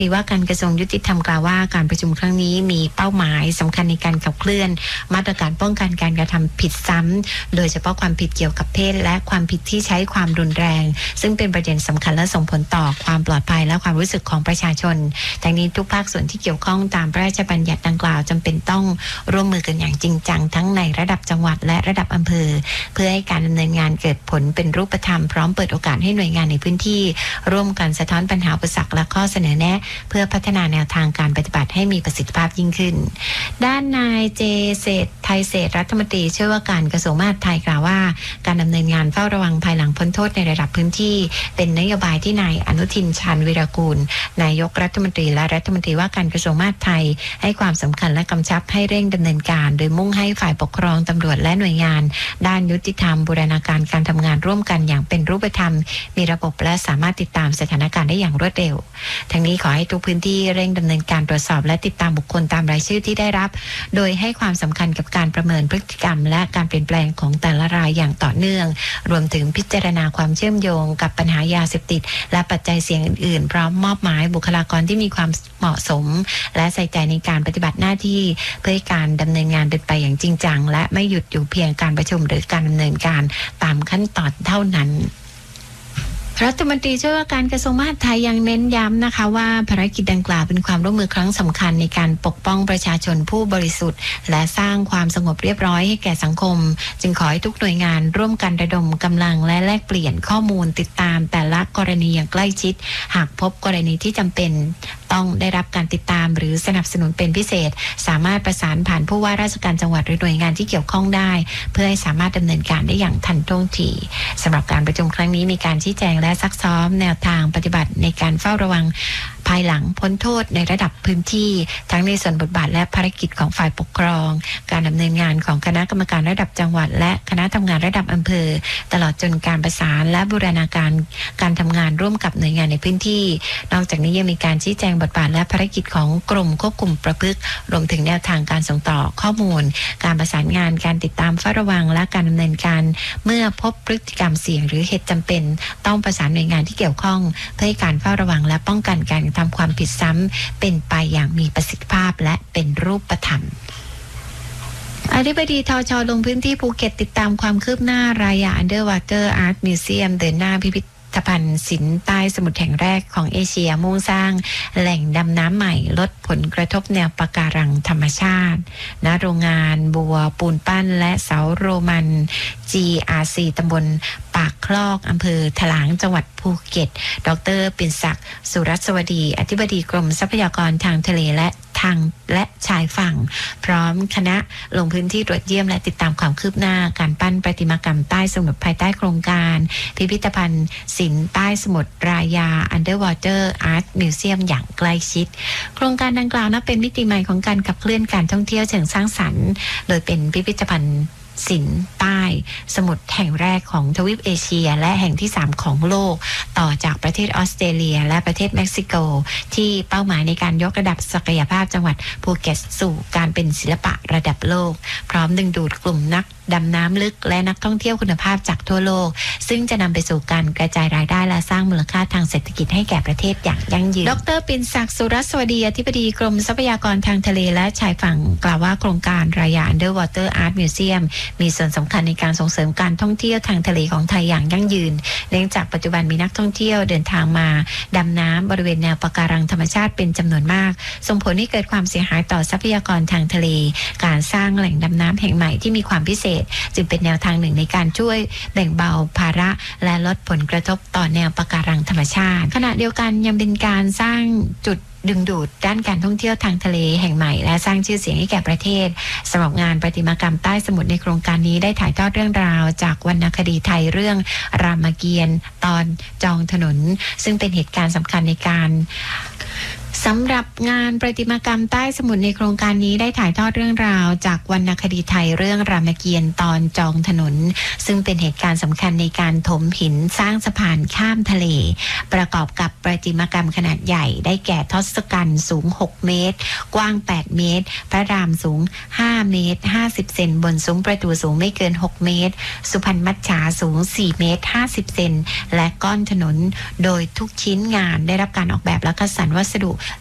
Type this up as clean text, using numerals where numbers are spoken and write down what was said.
ว่าการกระทรวงยุติธรรมกล่าวว่าการประชุมครั้งนี้มีเป้าหมายสำคัญในการขับเคลื่อนมาตรการป้องกันการกระทำผิดซ้ำโดยเฉพาะความผิดเกี่ยวกับเพศและความผิดที่ใช้ความรุนแรงซึ่งเป็นประเด็นสำคัญและส่งผลต่อความปลอดภัยและความรู้สึกของประชาชนทั้งนี้ทุกภาคส่วนที่เกี่ยวข้องตามพระราชบัญญัติดังกล่าวจำเป็นต้องร่วมมือกันอย่างจริงจังทั้งในระดับจังหวัดและระดับอำเภอเพื่อให้การดำเนินงานเกิดผลเป็นรูปธรรมพร้อมเปิดโอกาสให้หน่วยงานในพื้นที่ร่วมกันสะท้อนปัญหาอุปสรรคและข้อเสนอแนะเพื่อพัฒนาแนวทางการปฏิบัติให้มีประสิทธิภาพยิ่งขึ้นด้านนายเจเศรษฐ์ไทยเศรษฐ์รัฐมนตรีช่วยว่าการกระทรวงมหาดไทยกล่าวว่าการดำเนินงานเฝ้าระวังภายหลังพ้นโทษในระดับพื้นที่เป็นนโยบายที่นายอนุทินชาญวีรกูลนายกรัฐมนตรีและรัฐมนตรีว่าการกระทรวงมหาดไทยให้ความสำคัญและกำชับให้เร่งดำเนินการโดยมุ่งให้ฝ่ายปกครองตำรวจและหน่วยงานด้านยุติธรรมบูรณาการการทำงานร่วมกันอย่างเป็นรูปธรรมมีระบบและสามารถติดตามสถานการณ์ได้อย่างรวดเร็วทั้งนี้ขอให้ทุกพื้นที่เร่งดำเนินการตรวจสอบและติดตามบุคคลตามรายชื่อที่ได้รับโดยให้ความสำคัญกับการประเมินพฤติกรรมและการเปลี่ยนแปลงของแต่ละรายอย่างต่อเนื่องรวมถึงพิจารณาความเชื่อมโยงกับปัญหายาเสพติดและปัจจัยเสี่ยงอื่นๆพร้อมมอบหมายบุคลากรที่มีความเหมาะสมและใส่ใจในการปฏิบัติหน้าที่เพื่อให้การดำเนินงานเป็นไปอย่างจริงจังและไม่หยุดอยู่เพียงการประชุมหรือการดำเนินการตามขั้นตอนเท่านั้นรัฐมนตรีช่วยว่าการกระทรวงมหาดไทยยังเน้นย้ำนะคะว่าภารกิจดังกล่าวเป็นความร่วมมือครั้งสำคัญในการปกป้องประชาชนผู้บริสุทธิ์และสร้างความสงบเรียบร้อยให้แก่สังคมจึงขอให้ทุกหน่วยงานร่วมกันระดมกำลังและแลกเปลี่ยนข้อมูลติดตามแต่ละกรณีอย่างใกล้ชิดหากพบกรณีที่จำเป็นต้องได้รับการติดตามหรือสนับสนุนเป็นพิเศษสามารถประสานผ่านผู้ว่าราชการจังหวัดหรือหน่วยงานที่เกี่ยวข้องได้เพื่อให้สามารถดำเนินการได้อย่างทันท่วงทีสำหรับการประชุมครั้งนี้มีการชี้แจงและซักซ้อมแนวทางปฏิบัติในการเฝ้าระวังภายหลังพ้นโทษในระดับพื้นที่ทั้งในส่วนบทบาทและภารกิจของฝ่ายปกครองการดำเนินงานของคณะกรรมการระดับจังหวัดและคณะทำงานระดับอำเภอตลอดจนการประสานและบูรณาการการทำงานร่วมกับหน่วยงานในพื้นที่นอกจากนี้ยังมีการชี้แจงบทบาทและภารกิจของกรมควบคุมประพฤติรวมถึงแนวทางการส่งต่อข้อมูลการประสานงานการติดตามเฝ้าระวังและการดำเนินการเมื่อพบพฤติกรรมเสี่ยงหรือเหตุจำเป็นต้องประสานหน่วยงานที่เกี่ยวข้องเพื่อให้การเฝ้าระวังและป้องกันการทำความผิดซ้ำเป็นไปอย่างมีประสิทธิภาพและเป็นรูปธรรมอธิบดีทช.ลงพื้นที่ภูเก็ตติดตามความคืบหน้ารายา Underwater Art Museum เดินหน้าพิพิธภัณฑ์ศิลป์ใต้สมุทรแห่งแรกของเอเชียมุ่งสร้างแหล่งดำน้ำใหม่ลดผลกระทบแนวปะการังธรรมชาติณโรงงานบัวปูนปั้นและเสาโรมัน GRC ตำบลปากคลอกอำเภอถลางจังหวัดภูเก็ตดร.ปิ่นศักดิ์สุรัสวดีอธิบดีกรมทรัพยากรทางทะเลและชายฝั่งพร้อมคณะลงพื้นที่ตรวจเยี่ยมและติดตามความคืบหน้าการปั้นประติมากรรมใต้สมุทรภายใต้โครงการพิพิธภัณฑ์ศิลป์ใต้สมุทรรายา Underwater Art Museum อย่างใกล้ชิดโครงการดังกล่าวนับเป็นมิติใหม่ของการขับเคลื่อนการท่องเที่ยวเชิงสร้างสรรค์โดยเป็นพิพิธภัณฑ์ศิลป์ใต้สมุทรแห่งแรกของทวีปเอเชียและแห่งที่3ของโลกต่อจากประเทศออสเตรเลียและประเทศเม็กซิโกที่เป้าหมายในการยกระดับศักยภาพจังหวัดภูเก็ตสู่การเป็นศิลปะระดับโลกพร้อมดึงดูดกลุ่มนักดำน้ำลึกและนักท่องเที่ยวคุณภาพจากทั่วโลกซึ่งจะนำไปสู่การกระจายรายได้และสร้างมูลค่าทางเศรษฐกิจให้แก่ประเทศอย่างยั่งยืนดร.ปิ่นศักดิ์สุรัสวดีอธิบดีกรมทรัพยากรทางทะเลและชายฝั่งกล่าวว่าโครงการรายา Underwater Art Museum มีส่วนสำคัญในการส่งเสริมการท่องเที่ยวทางทะเลของไทยอย่างยั่งยืนเนื่องจากปัจจุบันมีนักท่องเที่ยวเดินทางมาดำน้ำบริเวณแนวปะการังธรรมชาติเป็นจำนวนมากส่งผลให้เกิดความเสียหายต่อทรัพยากรทางทะเลการสร้างแหล่งดำน้ำแห่งใหม่ที่มีความพิเศษจึงเป็นแนวทางหนึ่งในการช่วยแบ่งเบาภาระและลดผลกระทบต่อแนวปะการังธรรมชาติขณะเดียวกันยังเป็นการสร้างจุดดึงดูดด้านการท่องเที่ยวทางทะเลแห่งใหม่และสร้างชื่อเสียงให้แก่ประเทศสำหรับงานประติมากรรมใต้สมุทรในโครงการนี้ได้ถ่ายทอดเรื่องราวจากวรรณคดีไทยเรื่องรามเกียรติ์ตอนจองถนนซึ่งเป็นเหตุการณ์สำคัญในการสสำหรับงานประติมากรรมใต้สมุทรในโครงการนี้ได้ถ่ายทอดเรื่องราวจากวรรณคดีไทยเรื่องรามเกียรติ์ตอนจองถนนซึ่งเป็นเหตุการณ์สำคัญในการถมหินสร้างสะพานข้ามทะเลประกอบกับประติมากรรมขนาดใหญ่ได้แก่ทศกัณฐ์สูง6เมตรกว้าง8เมตรพระรามสูง5เมตร50เซนบนซุ้มประตูสูงไม่เกิน6เมตรสุพรรณมัจฉาสูง4เมตร50เซนและก้อนถนนโดยทุกชิ้นงานได้รับการออกแบบและคัดสรรวัสดุ